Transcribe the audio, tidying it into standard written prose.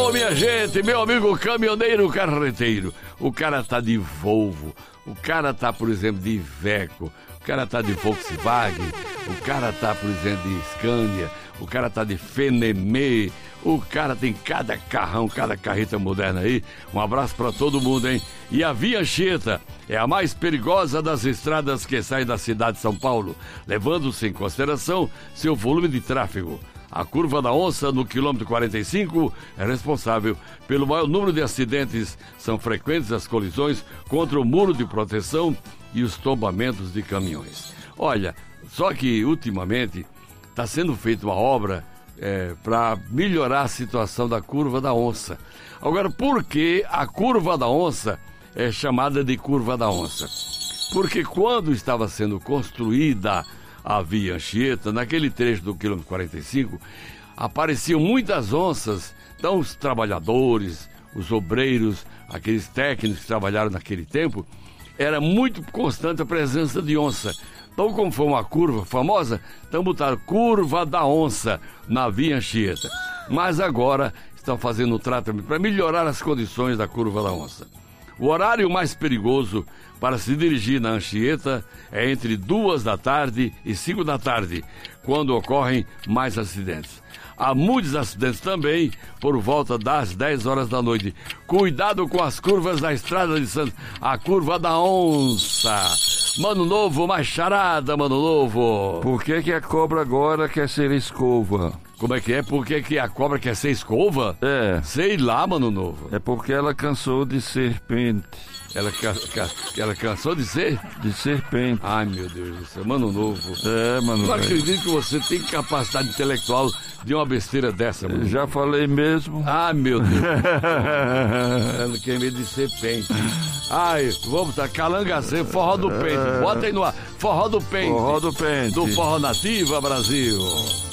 Ô, minha gente, meu amigo caminhoneiro carreteiro, o cara tá de Volvo, o cara tá, por exemplo, de Iveco, o cara tá de Volkswagen, o cara tá, por exemplo, de Scania, o cara tá de Fenemê, o cara tem cada carrão, cada carreta moderna aí. Um abraço pra todo mundo, hein? E a Via Anchieta é a mais perigosa das estradas que sai da cidade de São Paulo, levando-se em consideração seu volume de tráfego. A curva da Onça, no quilômetro 45, é responsável pelo maior número de acidentes. São frequentes as colisões contra o muro de proteção e os tombamentos de caminhões. Olha, só que ultimamente está sendo feita uma obra para melhorar a situação da curva da Onça. Agora, por que a curva da Onça é chamada de curva da Onça? Porque quando estava sendo construída a Via Anchieta, naquele trecho do quilômetro 45, apareciam muitas onças. Então os trabalhadores, os obreiros, aqueles técnicos que trabalharam naquele tempo, era muito constante a presença de onça. Então, como foi uma curva famosa, então botaram curva da Onça na Via Anchieta. Mas agora estão fazendo o tratamento para melhorar as condições da curva da Onça. O horário mais perigoso para se dirigir na Anchieta é entre 2 da tarde e 5 da tarde, quando ocorrem mais acidentes. Há muitos acidentes também por volta das 10 horas da noite. Cuidado com as curvas da Estrada de Santos, a curva da Onça. Mano Novo, mais charada, Mano Novo. Por que a cobra agora quer ser escova? Como é que é? Por que a cobra quer ser escova? É. Sei lá, Mano Novo. É porque ela cansou de serpente. Ela cansou de ser? De serpente. Ai, meu Deus do céu, Mano Novo. É, Mano. Não acredito que você tem capacidade intelectual de uma besteira dessa, Mano. Já falei mesmo. Ah, meu Deus. Ela quer medo de serpente. Ai, vamos tá Calangaceiro, Forró do Pente. Bota aí no ar. Forró do Pente. Forró do Pente. Do Forró Nativa, Brasil.